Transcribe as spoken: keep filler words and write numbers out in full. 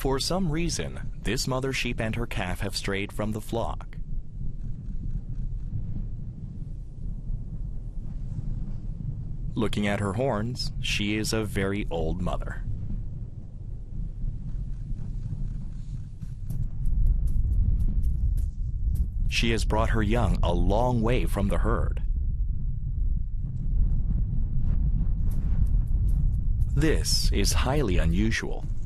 For some reason, this mother sheep and her calf have strayed from the flock. Looking at her horns, she is a very old mother. She has brought her young a long way from the herd. This is highly unusual.